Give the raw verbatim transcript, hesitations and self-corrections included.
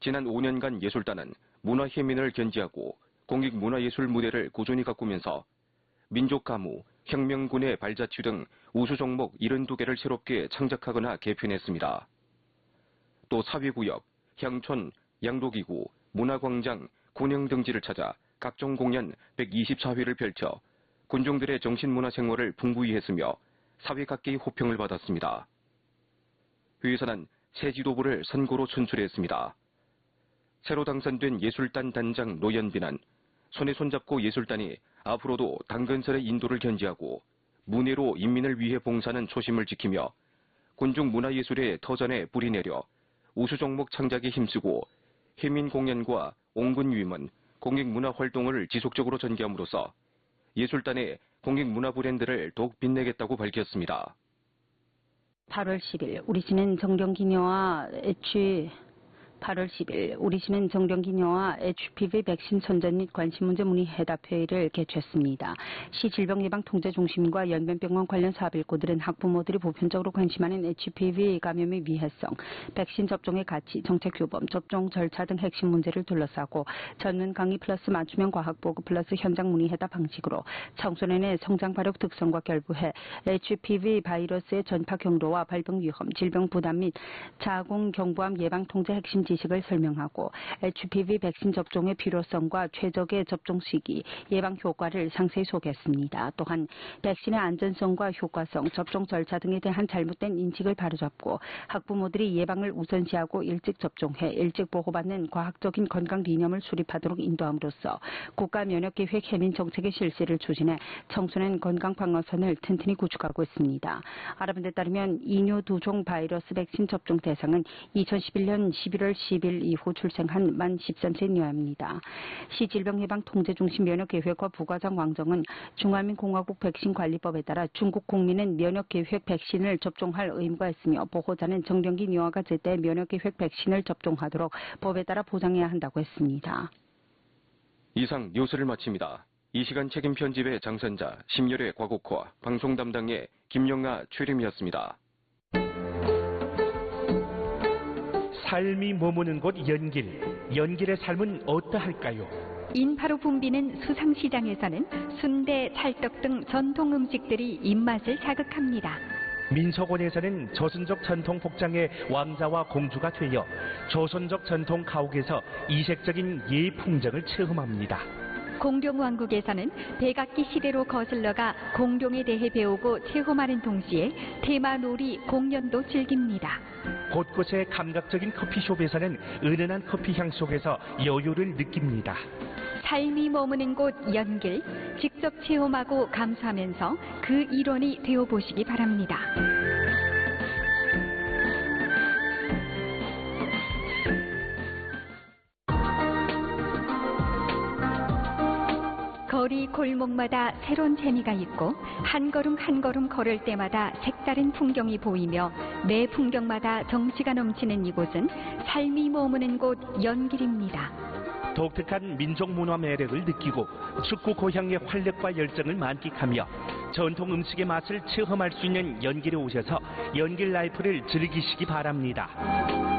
지난 오 년간 예술단은 문화 혜민을 견지하고 공익문화예술 무대를 꾸준히 가꾸면서 민족가무, 혁명군의 발자취 등 우수 종목 칠십이 개를 새롭게 창작하거나 개편했습니다. 또 사회구역, 향촌, 양도기구, 문화광장, 군영 등지를 찾아 각종 공연 백이십사 회를 펼쳐 군중들의 정신문화 생활을 풍부히 했으며 사회 각계의 호평을 받았습니다. 회에서는 새 지도부를 선거로 선출했습니다. 새로 당선된 예술단 단장 노연빈은 손에 손잡고 예술단이 앞으로도 당근설의 인도를 견지하고 문예로 인민을 위해 봉사하는 초심을 지키며 군중 문화예술의 터전에 뿌리 내려 우수 종목 창작에 힘쓰고 혜민 공연과 옹군 위문, 공익문화 활동을 지속적으로 전개함으로써 예술단의 공익문화 브랜드를 더욱 빛내겠다고 밝혔습니다. 팔월 십일 우리 시는 정경기녀와 에치 팔월 십일 우리 시는 정경기녀와 에이치피브이 백신 선전 및 관심 문제 문의 해답 회의를 개최했습니다. 시 질병예방통제중심과 연변병원 관련 사업 일꾼들은 학부모들이 보편적으로 관심하는 에이치피브이 감염의 위해성, 백신 접종의 가치, 정책 규범, 접종 절차 등 핵심 문제를 둘러싸고 전문 강의 플러스 맞춤형 과학 보급 플러스 현장 문의 해답 방식으로 청소년의 성장 발육 특성과 결부해 에이치피브이 바이러스의 전파 경로와 발병 위험, 질병 부담 및 자궁 경부암 예방 통제 핵심 지식을 설명하고 에이치피브이 백신 접종의 필요성과 최적의 접종 시기, 예방 효과를 상세히 소개했습니다. 또한 백신의 안전성과 효과성, 접종 절차 등에 대한 잘못된 인식을 바로잡고 학부모들이 예방을 우선시하고 일찍 접종해 일찍 보호받는 과학적인 건강 리념을 수립하도록 인도함으로써 국가면역계획 혜민 정책의 실시를 추진해 청소년 건강 방어선을 튼튼히 구축하고 있습니다. 알아본 데 따르면 이뇨 두종 바이러스 백신 접종 대상은 이천십일 년 십일월 십일 이후 출생한 만 십삼 세 이하입니다. 시 질병예방통제중심 면역계획과 부과장 왕정은 중화민공화국 백신관리법에 따라 중국 국민은 면역계획 백신을 접종할 의무가 있으며 보호자는 정경기 여아가 제때 면역계획 백신을 접종하도록 법에 따라 보장해야 한다고 했습니다. 이상 뉴스를 마칩니다. 이 시간 책임 편집의 장선자, 심열의 과곡화, 방송 담당의 김영아, 최림이었습니다. 삶이 머무는 곳 연길, 연길의 삶은 어떠할까요? 인파로 붐비는 수상시장에서는 순대, 찰떡 등 전통 음식들이 입맛을 자극합니다. 민속원에서는 조선족 전통 복장의 왕자와 공주가 되어 조선족 전통 가옥에서 이색적인 예의 풍정을 체험합니다. 공룡왕국에서는 백악기 시대로 거슬러가 공룡에 대해 배우고 체험하는 동시에 테마놀이 공연도 즐깁니다. 곳곳의 감각적인 커피숍에서는 은은한 커피향 속에서 여유를 느낍니다. 삶이 머무는 곳 연길, 직접 체험하고 감수하면서 그 일원이 되어보시기 바랍니다. 거리 골목마다 새로운 재미가 있고 한 걸음 한 걸음 걸을 때마다 색다른 풍경이 보이며 매 풍경마다 정취가 넘치는 이곳은 삶이 머무는 곳 연길입니다. 독특한 민족 문화 매력을 느끼고 축구 고향의 활력과 열정을 만끽하며 전통 음식의 맛을 체험할 수 있는 연길에 오셔서 연길 라이프를 즐기시기 바랍니다.